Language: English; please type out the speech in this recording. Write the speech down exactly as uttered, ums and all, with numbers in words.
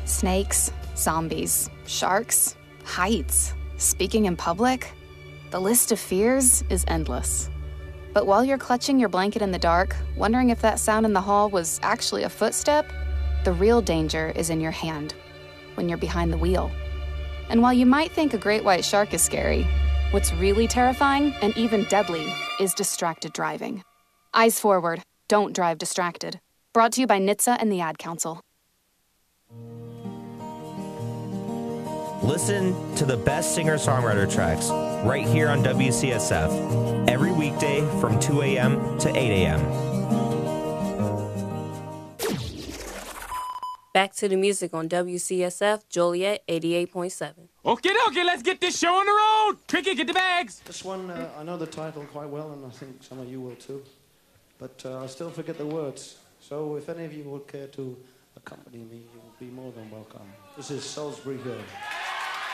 Snakes, zombies, sharks, heights, speaking in public. The list of fears is endless. But while you're clutching your blanket in the dark, wondering if that sound in the hall was actually a footstep, the real danger is in your hand, when you're behind the wheel. And while you might think a great white shark is scary, what's really terrifying and even deadly is distracted driving. Eyes forward, don't drive distracted. Brought to you by N H T S A and the Ad Council. Listen to the best singer-songwriter tracks right here on W C S F every weekday from two a.m. to eight a.m. Back to the music on W C S F Joliet eighty-eight point seven. Okay, okay, let's get this show on the road. Tricky, get the bags. This one, uh, I know the title quite well, and I think some of you will too. But uh, I still forget the words. So if any of you would care to accompany me, you will be more than welcome. This is Salisbury Hill.